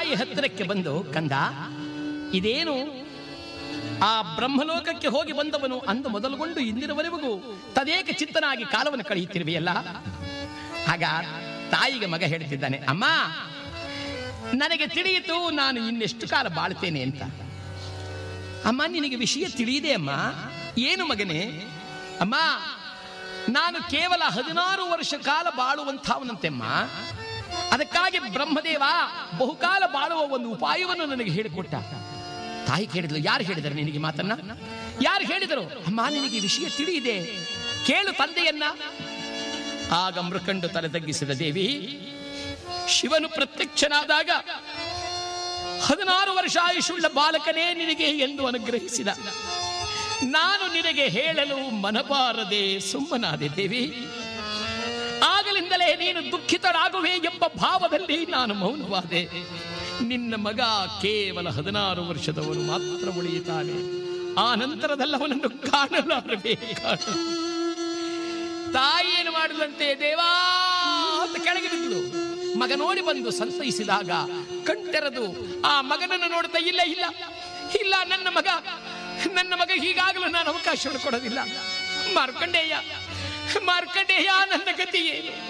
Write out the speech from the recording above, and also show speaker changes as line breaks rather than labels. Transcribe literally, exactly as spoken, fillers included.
ತಾಯಿ ಹತ್ತಿರಕ್ಕೆ ಬಂದು, ಕಂದ, ಇದೇನು ಆ ಬ್ರಹ್ಮಲೋಕಕ್ಕೆ ಹೋಗಿ ಬಂದವನು ಅಂದು ಮೊದಲುಗೊಂಡು ಇಂದಿನವರೆಗೂ ತದೇಕ ಚಿತ್ತನಾಗಿ ಕಾಲವನ್ನು ಕಳೆಯುತ್ತಿರುವೆಯಲ್ಲ. ಆಗ ತಾಯಿಗೆ ಮಗ ಹೇಳ್ತಿದ್ದಾನೆ, ಅಮ್ಮ, ನನಗೆ ತಿಳಿಯಿತು ನಾನು ಇನ್ನೆಷ್ಟು ಕಾಲ ಬಾಳ್ತೇನೆ ಅಂತ. ಅಮ್ಮ, ನಿನಗೆ ವಿಷಯ ತಿಳಿಯಿದೆ ಅಮ್ಮ. ಏನು ಮಗನೇ? ಅಮ್ಮ, ನಾನು ಕೇವಲ ಹದಿನಾರು ವರ್ಷ ಕಾಲ ಬಾಳುವಂಥವನಂತೆಮ್ಮ. ಅದಕ್ಕಾಗಿ ಬ್ರಹ್ಮದೇವ ಬಹುಕಾಲ ಬಾಳುವ ಒಂದು ಉಪಾಯವನ್ನು ನನಗೆ ಹೇಳಿಕೊಟ್ಟ. ತಾಯಿ ಕೇಳಿದ್ಲು, ಯಾರು ಹೇಳಿದರು ನಿನಗೆ ಮಾತನ್ನ? ಯಾರು ಹೇಳಿದರು? ಅಮ್ಮ, ನಿನಗೆ ವಿಷಯ ತಿಳಿಯಿದೆ, ಕೇಳು ತಂದೆಯನ್ನ. ಆಗ ಮೃಕಂಡು ತಲೆ ತಗ್ಗಿಸಿದ ದೇವಿ, ಶಿವನು ಪ್ರತ್ಯಕ್ಷನಾದಾಗ ಹದಿನಾರು ವರ್ಷ ಆಯುಷುಳ್ಳ ಬಾಲಕನೇ ನಿನಗೆ ಎಂದು ಅನುಗ್ರಹಿಸಿದ. ನಾನು ನಿನಗೆ ಹೇಳಲು ಮನಬಾರದೆ ಸುಮ್ಮನಾದೆ ದೇವಿ. ಆಗಲಿಂದಲೇ ನೀನು ದುಃಖಿತರಾಗುವೆ ಎಂಬ ಭಾವದಲ್ಲಿ ನಾನು ಮೌನವಾದೆ. ನಿನ್ನ ಮಗ ಕೇವಲ ಹದಿನಾರು ವರ್ಷದವನು ಮಾತ್ರ ಉಳಿಯುತ್ತಾನೆ. ಆ ನಂತರದಲ್ಲವನನ್ನು ಕಾಣಲಾರವೇ ಕಾಣ. ತಾಯಿ ಏನು ಮಾಡಿದಂತೆ ದೇವಾ ಅಂತ ಕೆಳಗೆ ಬಿದ್ದಳು. ಮಗ ನೋಡಿ ಬಂದು ಸಂತೈಸಿದಾಗ ಕಣ್ತೆರೆದು ಆ ಮಗನನ್ನು ನೋಡ್ತಾ, ಇಲ್ಲ ಇಲ್ಲ ಇಲ್ಲ, ನನ್ನ ಮಗ ನನ್ನ ಮಗ ಹೀಗಾಗಲು ನಾನು ಅವಕಾಶವನ್ನು ಕೊಡೋದಿಲ್ಲ. ಮಾರ್ಕಂಡೇಯ ಮಾರ್ಕಂಡೇಯ ನನ್ನ ಗತಿ ಏನು?